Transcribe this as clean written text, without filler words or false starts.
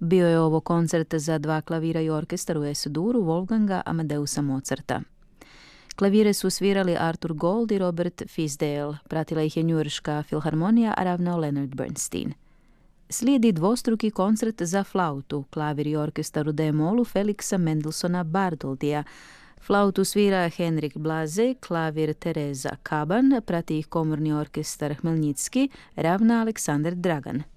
Bio je ovo koncert za 2 klavira i orkestar u Es-duru Wolfganga Amadeusa Mozarta. Klavire su svirali Arthur Gold i Robert Fisdale, pratila ih je Njujorška filharmonija, a ravnao Leonard Bernstein. Slijedi dvostruki koncert za flautu, klavir i orkestar u D-molu Felixa Mendelssohna Bartholdija. Flautu svira Henrik Blaze, klavir Tereza Kaban, prati ih komorni orkestar Hmelnitski, ravna Aleksandar Dragan.